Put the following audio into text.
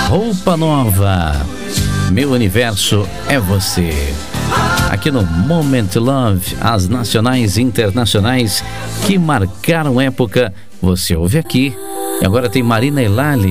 Roupa Nova, Meu Universo é Você. Aqui no Moment Love, as nacionais e internacionais que marcaram época, você ouve aqui. E agora tem Marina e Lali.